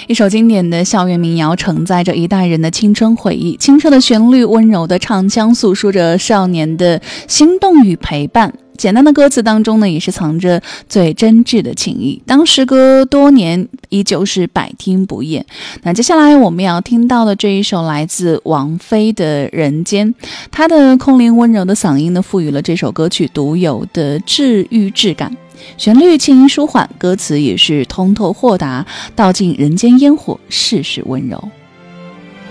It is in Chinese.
一首经典的校园民谣，承载着一代人的青春回忆。清澈的旋律，温柔的唱腔，诉说着少年的心动与陪伴。简单的歌词当中呢，也是藏着最真挚的情谊。当时隔多年，依旧是百听不厌。那接下来我们要听到的这一首来自王菲的《人间》，她的空灵温柔的嗓音呢，赋予了这首歌曲独有的治愈质感。旋律轻盈舒缓，歌词也是通透豁达，道尽人间烟火，世事温柔。